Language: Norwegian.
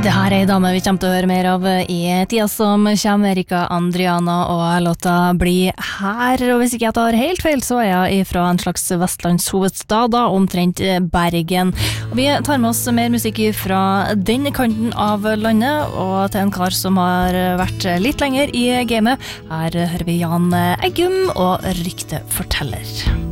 Det her er en dame vi kommer til å høre mer av i tida som kommer, Erika Andriana, og låta Bli her. Og hvis ikke jeg tar helt feil, så er jeg fra en slags vestlandshovedstad, da, omtrent Bergen. Og vi tar med oss mer musikk fra denne kanten av landet, og til en kar som har vært litt lenger i gamet. Her hører vi Jan Eggum og Rykte forteller.